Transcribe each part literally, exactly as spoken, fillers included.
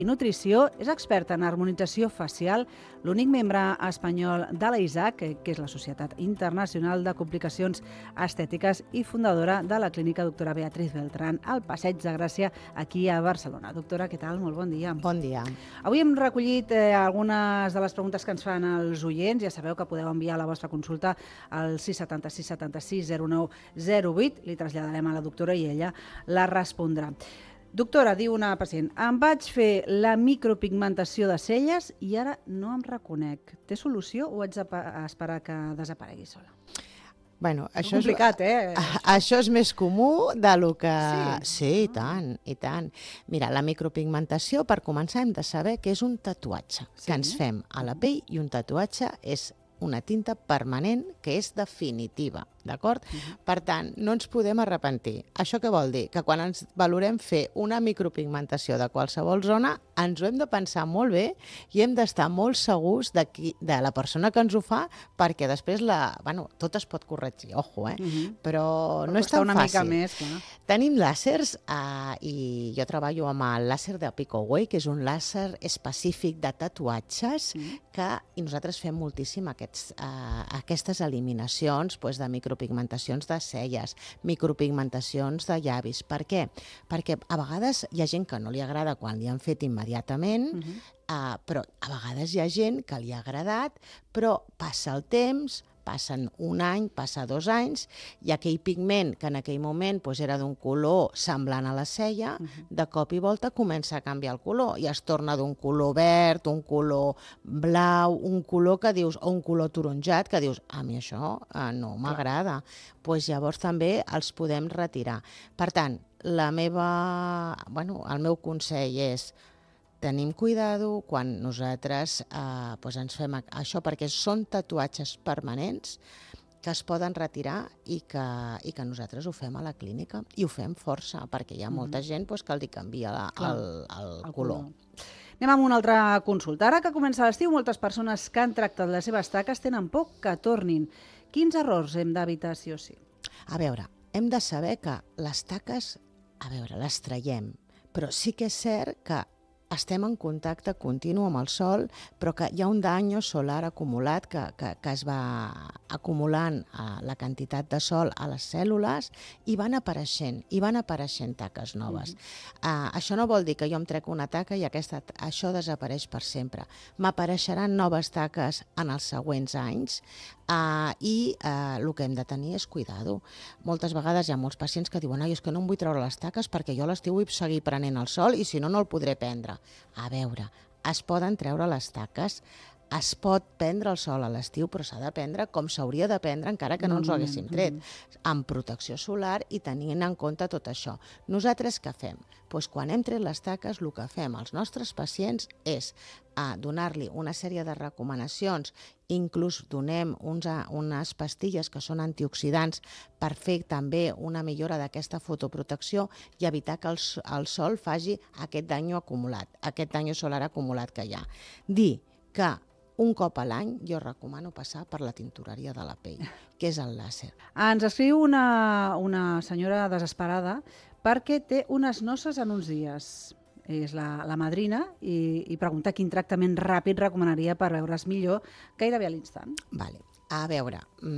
i nutrició, és experta en harmonització facial, l'únic membre espanyol de la I S A C, que és la Societat Internacional de Complicacions Estètiques, i fundadora de la clínica doctora Beatriz Beltrán, al Passeig de Gràcia, aquí a Barcelona. Doctora, què tal? Molt bon dia. Bon dia. Avui hem recollit eh, algunes de les preguntes que ens fan els oients. Ja sabeu que podeu enviar la vostra consulta al sis set sis set sis zero nou zero vuit. Li traslladarem a la doctora i ella la respondrà. Doctora, diu una pacient, em vaig fer la micropigmentació de celles i ara no em reconec. Té solució o haig d'esperar que desaparegui sola? Bueno, és això complicat, és, eh? Això és més comú de lo que... Sí? Sí, i tant, i tant. Mira, la micropigmentació, per començar, hem de saber que és un tatuatge Sí. que ens fem a la pell, i un tatuatge és una tinta permanent que és definitiva, d'acord? Uh-huh. Per tant, no ens podem arrepentir. Això què vol dir? Que quan ens valorem fer una micropigmentació de qualsevol zona, ens ho hem de pensar molt bé i hem d'estar molt segurs de, qui, de la persona que ens ho fa, perquè després la, bueno, tot es pot corregir, ojo, eh? Uh-huh. Però Pot no és costar tan una mica fàcil. més, clar. Tenim làsers eh, i jo treballo amb el làser de Picoway, que és un làser específic de tatuatges, Mm. que, i nosaltres fem moltíssim aquests, eh, aquestes eliminacions pues, de micropigmentacions de celles, micropigmentacions de llavis. Per què? Perquè a vegades hi ha gent que no li agrada quan li han fet immediatament, Uh-huh. eh, però a vegades hi ha gent que li ha agradat, però passa el temps, passen un any, passa dos anys, i aquell pigment que en aquell moment pues, era d'un color semblant a la cella, Uh-huh. de cop i volta comença a canviar el color i es torna d'un color verd, un color blau, un color que dius, o un color taronjat, que dius, a mi això eh, no m'agrada. Pues llavors també els podem retirar. Per tant, la meva, bueno, el meu consell és tenim cuidado quan nosaltres eh, pues ens fem això, perquè són tatuatges permanents que es poden retirar i que, i que nosaltres ho fem a la clínica i ho fem força, perquè hi ha molta gent pues, que els hi canvia la, Clar, el, el, el color. color. Anem amb una altra consulta. Ara que comença l'estiu, moltes persones que han tractat les seves taques tenen por que tornin. Quins errors hem d'evitar sí o sí? A veure, hem de saber que les taques, a veure, les traiem, però sí que és cert que estem en contacte continu amb el sol, però que hi ha un dany solar acumulat que, que, que es va acumulant eh, la quantitat de sol a les cèl·lules i van apareixent, i van apareixent taques noves. Uh-huh. Uh, això no vol dir que jo em trec una taca i aquesta, això desapareix per sempre. M'apareixeran noves taques en els següents anys uh, i uh, el que hem de tenir és cuidado. Moltes vegades hi ha molts pacients que diuen ai, és que no em vull treure les taques perquè jo l'estiu vull seguir prenent el sol i si no, no el podré prendre. A veure, es poden treure les taques, es pot prendre el sol a l'estiu, però s'ha de prendre com s'hauria de prendre encara que no ens ho haguéssim tret, amb protecció solar i tenint en compte tot això. Nosaltres què fem? Pues quan hem tret les taques, el que fem als nostres pacients és a donar-li una sèrie de recomanacions, inclús donem uns, unes pastilles que són antioxidants per fer també una millora d'aquesta fotoprotecció i evitar que el, el sol faci aquest dany acumulat, aquest dany solar acumulat que hi ha. Dir que un cop a l'any jo recomano passar per la tintoreria de la pell, que és el làser. Ens escriu una, una senyora desesperada perquè té unes noces en uns dies. És la, la madrina i, i pregunta quin tractament ràpid recomanaria per veure's millor gairebé a l'instant. Vale. A veure,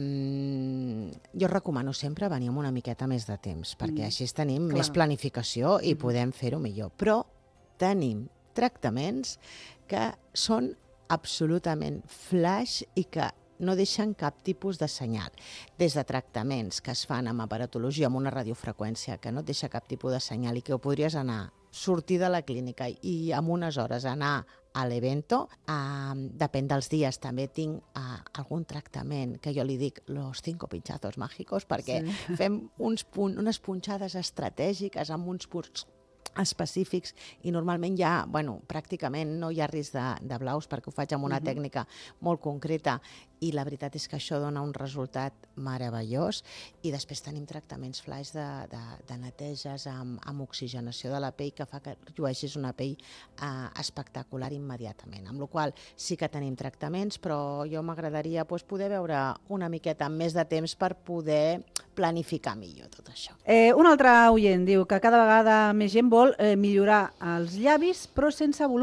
mmm, jo recomano sempre venir amb una miqueta més de temps, perquè Mm, així tenim clar. més planificació i Mhm. podem fer-ho millor. Però tenim tractaments que són absolutament flash i que no deixen cap tipus de senyal. Des de tractaments que es fan amb aparatologia, amb una radiofreqüència, que no et deixa cap tipus de senyal i que ho podries anar, sortir de la clínica i en unes hores anar a l'evento, eh, depèn dels dies. També tinc eh, algun tractament que jo li dic los cinco pinchazos mágicos, perquè Sí. fem uns punt, unes punxades estratègiques amb uns punts específics i normalment ja, bueno, pràcticament no hi ha risc de, de blaus perquè ho faig amb una Mhm. tècnica molt concreta i la veritat és que això dona un resultat meravellós. I després tenim tractaments flash de, de, de neteges amb, amb oxigenació de la pell que fa que llueixis una pell eh, espectacular immediatament. Amb la qual cosa sí que tenim tractaments, però jo m'agradaria pues, poder veure una miqueta amb més de temps per poder planificar millor tot això. Eh, un altre oient diu que cada vegada més gent vol eh, millorar els llavis, però sense volum